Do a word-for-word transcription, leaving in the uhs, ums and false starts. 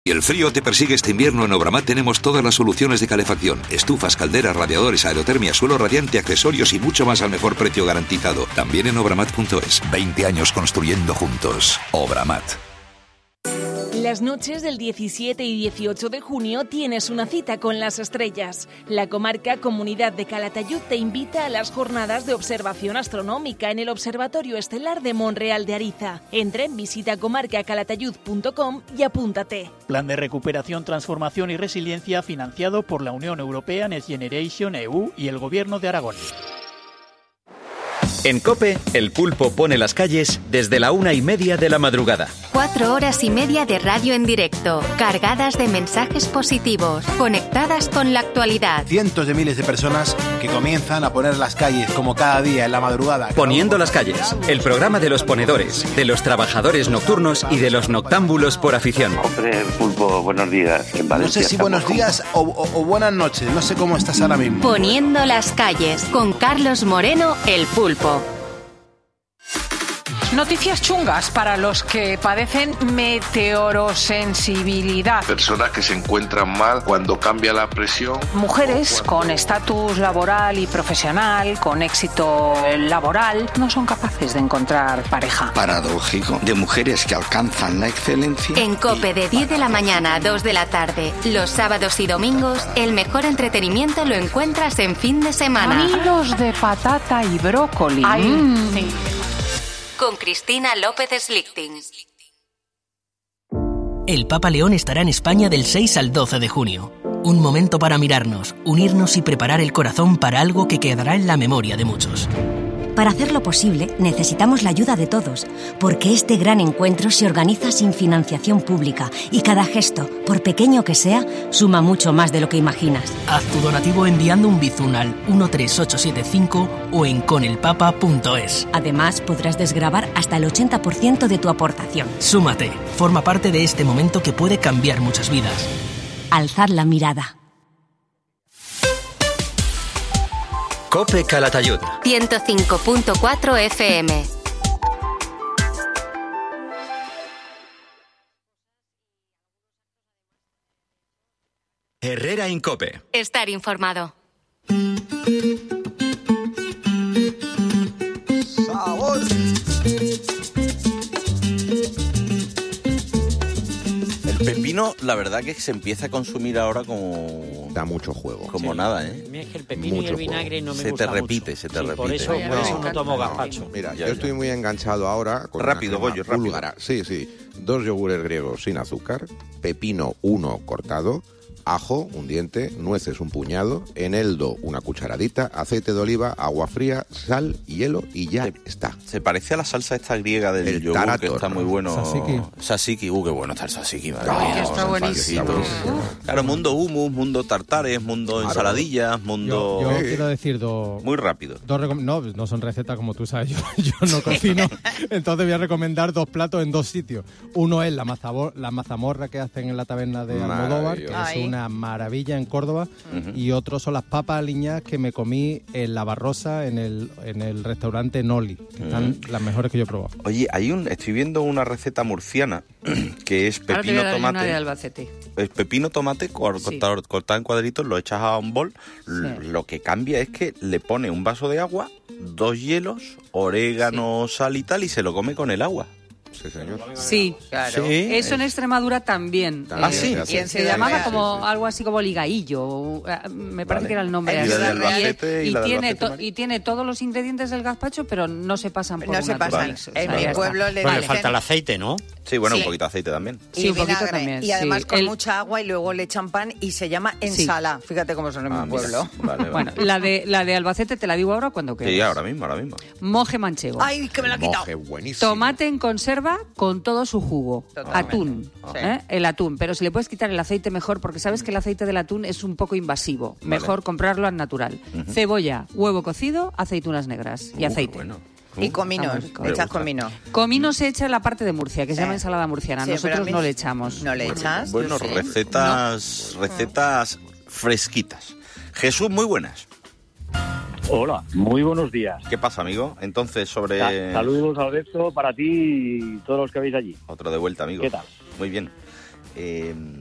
Y el frío te persigue este invierno, en Obramat tenemos todas las soluciones de calefacción: estufas, calderas, radiadores, aerotermia, suelo radiante, accesorios y mucho más al mejor precio garantizado. También en obramat punto es. veinte años construyendo juntos. Obramat. Las noches del diecisiete y dieciocho de junio tienes una cita con las estrellas. La comarca Comunidad de Calatayud te invita a las jornadas de observación astronómica en el Observatorio Estelar de Monreal de Ariza. Entra en visita comarca calatayud punto com y apúntate. Plan de recuperación, transformación y resiliencia financiado por la Unión Europea, Next Generation, E U y el Gobierno de Aragón. En COPE, el pulpo pone las calles desde la una y media de la madrugada. Cuatro horas y media de radio en directo, cargadas de mensajes positivos, conectadas con la actualidad. Cientos de miles de personas que comienzan a poner las calles como cada día en la madrugada. Poniendo las calles, el programa de los ponedores, de los trabajadores nocturnos y de los noctámbulos por afición. Hombre, pulpo, buenos días. En Valencia no sé si buenos días o, o, o buenas noches, no sé cómo estás ahora mismo. Poniendo las calles, con Carlos Moreno, el pulpo. Noticias chungas para los que padecen meteorosensibilidad. Personas que se encuentran mal cuando cambia la presión. Mujeres con estatus laboral y profesional, con éxito laboral, no son capaces de encontrar pareja. Paradójico, de mujeres que alcanzan la excelencia. En COPE de diez de la mañana a dos de la tarde, los sábados y domingos, el mejor entretenimiento lo encuentras en fin de semana. Nidos de patata y brócoli. Ay, mm. sí. Con Cristina López Slichting. El Papa León estará en España del seis al doce de junio. Un momento para mirarnos, unirnos y preparar el corazón para algo que quedará en la memoria de muchos. Para hacerlo posible, necesitamos la ayuda de todos, porque este gran encuentro se organiza sin financiación pública y cada gesto, por pequeño que sea, suma mucho más de lo que imaginas. Haz tu donativo enviando un bizun al uno tres ocho siete cinco o en conelpapa punto es. Además, podrás desgravar hasta el ochenta por ciento de tu aportación. Súmate, forma parte de este momento que puede cambiar muchas vidas. Alzad la mirada. COPE Calatayud. ciento cinco punto cuatro F M. Herrera en COPE. Estar informado. ¡Sabor! El pepino, la verdad que se empieza a consumir ahora como... Da mucho juego. Como sí. nada, ¿eh? A mí es que el pepino mucho y el vinagre juego. no me se gusta te repite, mucho. se te sí, repite. Por eso, por eso no tomo gazpacho. Mira, ya, yo estoy ya. muy enganchado ahora con Rápido, una Goyo, rápido. búlgara. Sí, sí. Dos yogures griegos sin azúcar, pepino uno cortado, ajo, un diente, nueces un puñado, eneldo una cucharadita, aceite de oliva, agua fría, sal, hielo y ya se, está. Se parece a la salsa esta griega del el yogur, tarator, que está muy bueno. Tzatziki. Tzatziki, uh, qué bueno está el tzatziki. Madre Oh, mía, está buenísimo. Claro, mundo hummus, mundo tartares, mundo claro. ensaladillas, mundo... Yo, yo quiero decir dos... Muy rápido. Dos recom- no, no son recetas como tú sabes, yo, yo no cocino, entonces voy a recomendar dos platos en dos sitios. Uno es la, mazabor- la mazamorra que hacen en la taberna de Almodóvar, que Ay. es una maravilla en Córdoba, Uh-huh. y otros son las papas aliñadas que me comí en La Barrosa, en el, en el restaurante Noli, que están Uh-huh. las mejores que yo he probado. Oye, hay un, estoy viendo una receta murciana que es Ahora te voy pepino a dar una tomate. de Albacete. Es pepino tomate cor- Sí. cortado, cortado en cuadritos, lo echas a un bol. L- Sí. Lo que cambia es que le pone un vaso de agua, dos hielos, orégano, sal y tal, y se lo come con el agua. Sí, señor. Sí, claro. Sí. Eso en Extremadura también. Ah, sí. Y se, se llamaba como sí, sí. algo así como ligaillo. Me parece vale. que era el nombre. Y la de Albacete y, y, la de tiene Albacete, to, y tiene todos los ingredientes del gazpacho, pero no se pasan por no una se pasan. vale. En vale. mi pueblo le bueno, le falta el aceite, ¿no? Sí, bueno, sí. un poquito de aceite también. Y sí, un vinagre. poquito también. Y además sí. con el... mucha agua y luego le echan pan y se llama ensala. Sí. Fíjate cómo son en ah, mi pueblo. Vale, vale. Bueno, la de, la de Albacete te la digo ahora cuando quieras. Sí, ahora mismo, ahora mismo. Moje manchego. Ay, que me la ha quitado. Moje, buenísimo. Tomate en conserva con todo su jugo. Totalmente. Atún. Sí. ¿eh? El atún. Pero si le puedes quitar el aceite mejor, porque sabes que el aceite del atún es un poco invasivo. Vale. Mejor comprarlo al natural. Uh-huh. Cebolla, huevo cocido, aceitunas negras y uh, aceite. Bueno. Y comino, echas comino. Comino se echa en la parte de Murcia, que se sí. llama ensalada murciana. Sí, Nosotros mí, no le echamos. ¿No le echas? Bueno, sí. recetas, no. recetas fresquitas. Jesús, muy buenas. Hola, muy buenos días. ¿Qué pasa, amigo? Entonces, sobre... Saludos, Alberto, para ti y todos los que veis allí. Otro de vuelta, amigo. ¿Qué tal? Muy bien. eh,